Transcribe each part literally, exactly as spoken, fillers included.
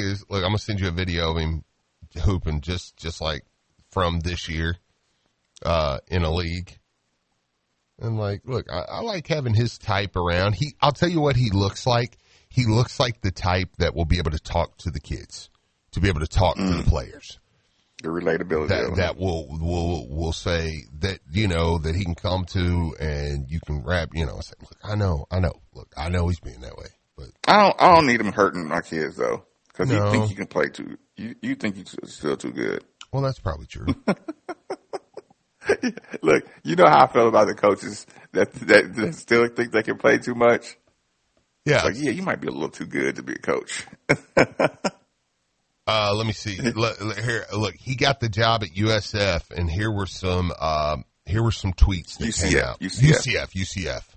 is, look, I'm going to send you a video of him hooping just, just like from this year uh, in a league. And, like, look, I, I like having his type around. He, I'll tell you what he looks like. He looks like the type that will be able to talk to the kids, to be able to talk mm. to the players. The relatability. That, that will, will, will say that, you know, that he can come to and you can rap, you know, say, look, I know, I know, look, I know he's being that way, but. I don't, I don't need him hurting my kids though. Cause no. you think you can play too, you, you think you're still too good. Well, that's probably true. Look, you know how I feel about the coaches that, that, that still think they can play too much. Yeah. Like, yeah, you might be a little too good to be a coach. Uh, let me see. Look, here, look, he got the job at U S F, and here were some, um, here were some tweets that U C F, came out. U C F. U C F, U C F.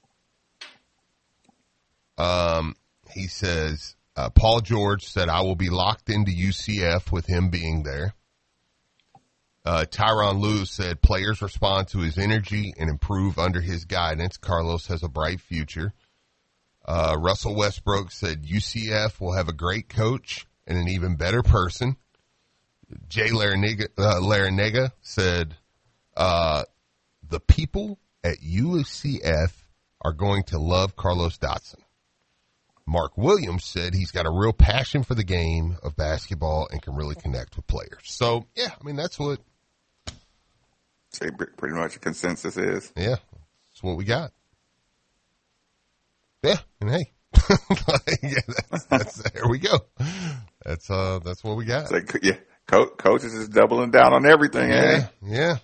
Hmm. Um, he says, uh, Paul George said, I will be locked into U C F with him being there. Uh, Tyronn Lue said, players respond to his energy and improve under his guidance. Carlos has a bright future. Uh, Russell Westbrook said, U C F will have a great coach and an even better person. Jay Larinaga, uh, Larinaga said, uh, the people at U C F are going to love Carlos Dotson. Mark Williams said he's got a real passion for the game of basketball and can really connect with players. So, yeah, I mean, that's what. Say pretty much a consensus is. Yeah, that's what we got. Yeah, and hey. yeah, that's, that's, there we go. That's uh, that's what we got. Like, yeah, Co- coaches is doubling down on everything, yeah, eh? Yeah.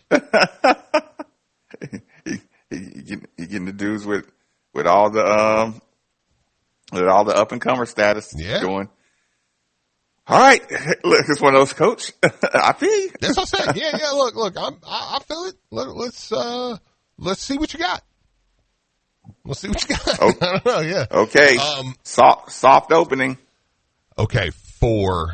he, he, he, getting, he getting the dudes with with all the um with all the up and comer status yeah. going. All right, look, it's one of those, coach. I feel you. That's what I'm saying. Yeah, yeah. Look, look, I'm, I, I feel it. Let, let's uh, let's see what you got. We'll see what you got. Oh, I don't know. Yeah. Okay. Um, soft, soft opening. Okay. For.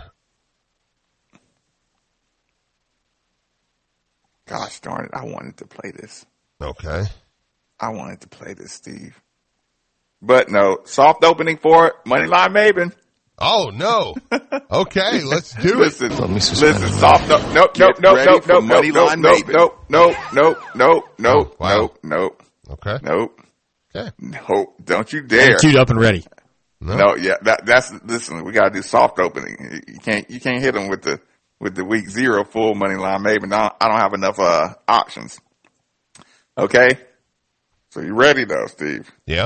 Gosh darn it! I wanted to play this. Okay. I wanted to play this, Steve. But no, soft opening for Moneyline Maven. Oh no. Okay, let's do listen, it. Listen, soft up. Nope, nope, nope, nope, nope, nope, nope, nope, nope, nope, nope, nope, nope, wow. nope, nope. Okay. Nope. Okay. No, don't you dare. I'm queued up and ready. No, no yeah, that, that's, listen, we gotta do soft opening. You can't, you can't hit them with the, with the week zero full money line. Maybe not, I don't have enough, uh, options. Okay. So you ready though, Steve? Yeah.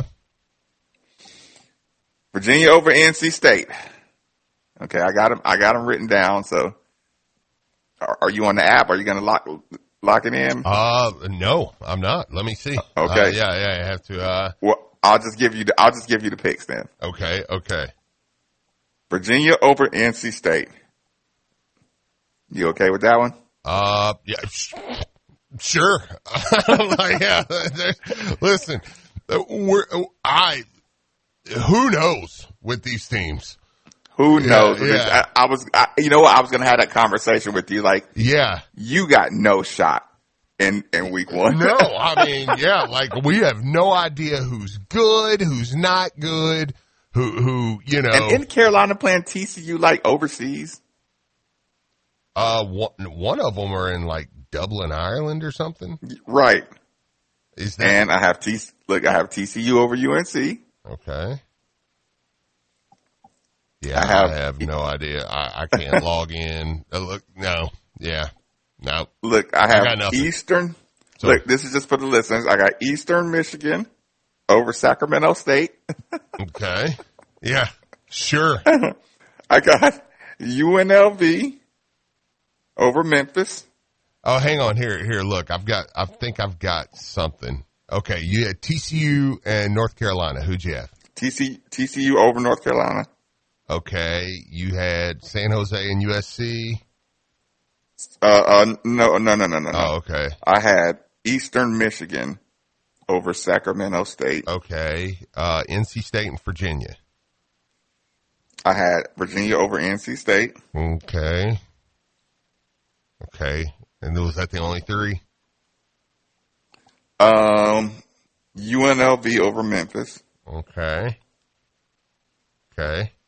Virginia over N C State. Okay. I got them, I got them written down. So are, are you on the app? Are you going to lock, lock it in? Uh, no, I'm not. Let me see. Okay. Uh, yeah, yeah, I have to, uh. Well, I'll just give you the, I'll just give you the picks then. Okay. Okay. Virginia over N C State. You okay with that one? Uh, yeah, sure. Like, yeah, listen, we're, I, who knows with these teams? Who knows? Yeah, yeah. I, I was, I, you know what? I was going to have that conversation with you. Like, yeah, you got no shot in, in week one. No, I mean, yeah, like we have no idea who's good, who's not good, who, who, you know. And in Carolina playing T C U like overseas? Uh, one, one of them are in like Dublin, Ireland or something. Right. Is that? And I have T, look, I have T C U over U N C. Okay. Yeah, I have, I have no idea. I, I can't log in. Uh, look, no. Yeah. No. Look, I have I Eastern. So, look, this is just for the listeners. I got Eastern Michigan over Sacramento State. Okay. Yeah. Sure. I got U N L V over Memphis. Oh, hang on here. Here, look, I've got, I think I've got something. Okay. You had T C U and North Carolina. Who'd you have? T C, T C U over North Carolina. Okay. You had San Jose and U S C. Uh, uh, no, no, no, no, no. Oh, okay. I had Eastern Michigan over Sacramento State. Okay. Uh, N C State and Virginia. I had Virginia over N C State. Okay. Okay. And was that the only three? Um, U N L V over Memphis. Okay. Okay.